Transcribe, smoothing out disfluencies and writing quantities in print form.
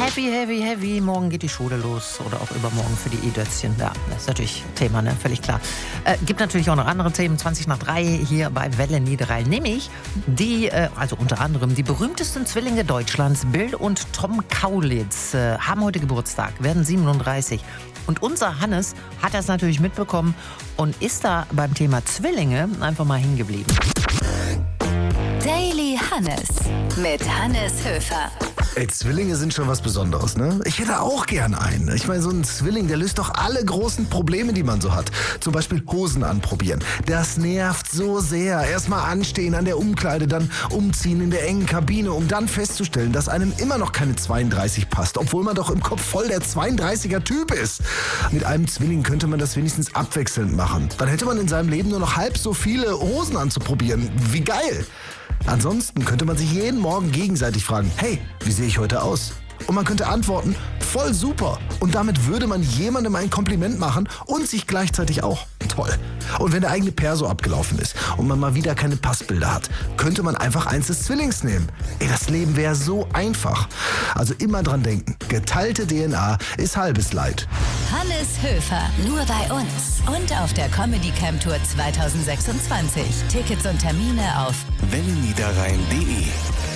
heavy. Morgen geht die Schule los oder auch übermorgen für die E-Dötzchen. Ja, das ist natürlich Thema, ne? Völlig klar. Gibt natürlich auch noch andere Themen, 3:20 hier bei Welle Niederrhein. Nämlich also unter anderem die berühmtesten Zwillinge Deutschlands, Bill und Tom Kaulitz, haben heute Geburtstag, werden 37. Und unser Hannes hat das natürlich mitbekommen und ist da beim Thema Zwillinge einfach mal hängen geblieben. Daily Hannes mit Hannes Höfer. Ey, Zwillinge sind schon was Besonderes, ne? Ich hätte auch gern einen. Ich meine, so ein Zwilling, der löst doch alle großen Probleme, die man so hat. Zum Beispiel Hosen anprobieren. Das nervt so sehr. Erstmal anstehen an der Umkleide, dann umziehen in der engen Kabine, um dann festzustellen, dass einem immer noch keine 32 passt, obwohl man doch im Kopf voll der 32er-Typ ist. Mit einem Zwilling könnte man das wenigstens abwechselnd machen. Dann hätte man in seinem Leben nur noch halb so viele Hosen anzuprobieren. Wie geil! Ansonsten könnte man sich jeden Morgen gegenseitig fragen, hey, wie sehe ich heute aus? Und man könnte antworten, voll super. Und damit würde man jemandem ein Kompliment machen und sich gleichzeitig auch. Toll. Und wenn der eigene Perso abgelaufen ist und man mal wieder keine Passbilder hat, könnte man einfach eins des Zwillings nehmen. Ey, das Leben wäre so einfach. Also immer dran denken, geteilte DNA ist halbes Leid. Hannes Höfer, nur bei uns und auf der Comedy Camp Tour 2026. Tickets und Termine auf welleniederrhein.de